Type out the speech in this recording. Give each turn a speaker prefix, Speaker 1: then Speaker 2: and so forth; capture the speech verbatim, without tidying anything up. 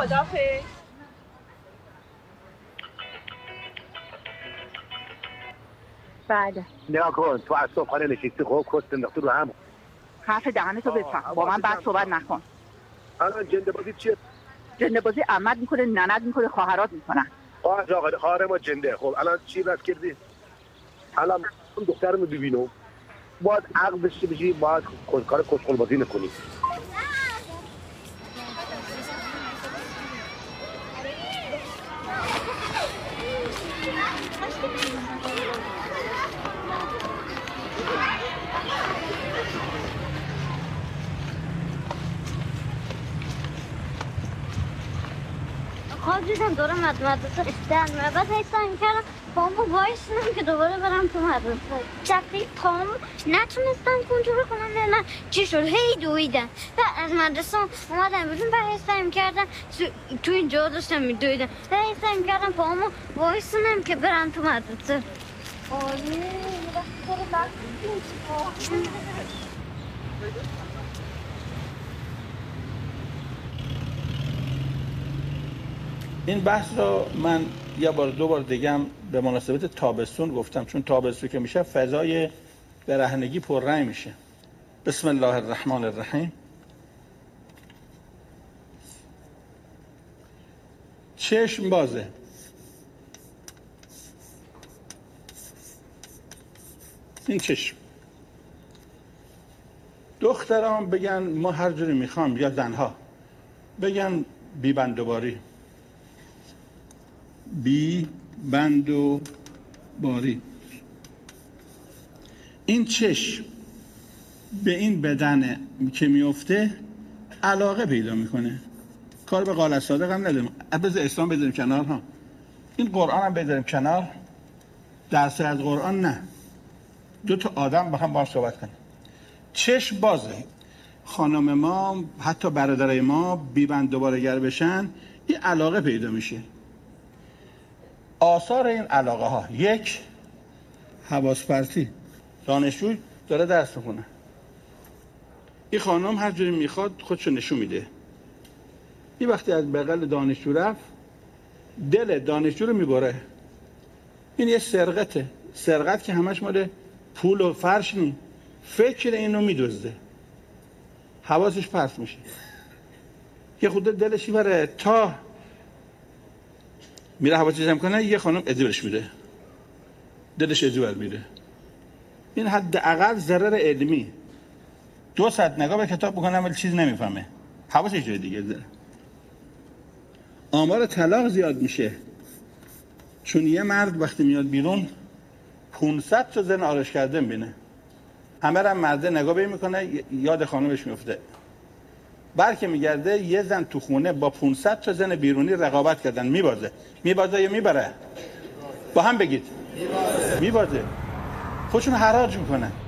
Speaker 1: خدافظ. بله
Speaker 2: نگاه کن، تو از صبحانه نشستی خب کست انداختی رو هم.
Speaker 1: حرف دهنتو بفهم، با من بعد صحبت نکن.
Speaker 2: الان جنده بازی چیه؟
Speaker 1: جنده بازی عمد میکنه، نند میکنه، خواهرات میکنن.
Speaker 2: خواهر آقا خواهر ما جنده. خب الان چی بس کردی؟ الان اون دخترمو ببینم باید عقل داشته بشی، باید کار کسخل بازی نکنی.
Speaker 3: خواب دیدم دارم از مدرسه در میرم، بعد حسم میکردم پامو وایسنم که دوباره برم تو مدرسه. دفعه پامو نتونستم کنترل کنم، نه چی شد هی دویدم و از مدرسه اومدم بیرون و حسم میکردم تو اینجا داشتم میدویدم و حسم میکردم پامو وایسنم که برم تو مدرسه. آره
Speaker 4: این بحث رو من یه بار دو بار دیگه هم به مناسبت تابستون گفتم، چون تابستون که میشه فضای برهنگی پررنگ میشه. بسم الله الرحمن الرحیم. چشم بازه. این چشم. دختران بگن ما هر جوری میخوام، یا زنها بگن بی بندوباری، بی بندوباری. این چشم به این بدن که میفته علاقه پیدا میکنه. کار به قال صادق هم نداریم. بذار اسلام بذاریم کنار ها، این قرآن هم بذاریم کنار، درس از قرآن نه، دو تا آدم با هم با هم صحبت کنیم. چشم بازه. خانم ما حتی برادرای ما بی بندوباره گر بشن این علاقه پیدا میشه. آثار این علاقه ها: یک، حواس پرتی. دانشجو داره درس میخونه، این خانم هر جوری میخواد خودشو نشون میده. این وقتی از بغل دانشجو رفت دل دانشجو رو میبره. این یه سرقته. سرقت که همش مال پول و فرش نی، فکر اینو میدزده، حواسش پرت میشه. یه خود دلش بره تا میره حواسش جمع کنه، یه خانم ادیورش میده، دلش ادیور میره. این حداقل ضرر علمی. دو ساعت نگاه به کتاب بکنه ولی چیز نمیفهمه، حواسش جای دیگه داره. آمار طلاق زیاد میشه چون یه مرد وقتی میاد بیرون پانصد تا زن آرش کرده میبینه. همه هم مرده نگاه به میکنه، یاد خانومش میفته. برکه میگرده یه زن تو خونه با پانصد تا زن بیرونی رقابت کردن، میبازه. میبازه یا میبره؟ با هم بگید. میبازه. خودشون حراج میکنن.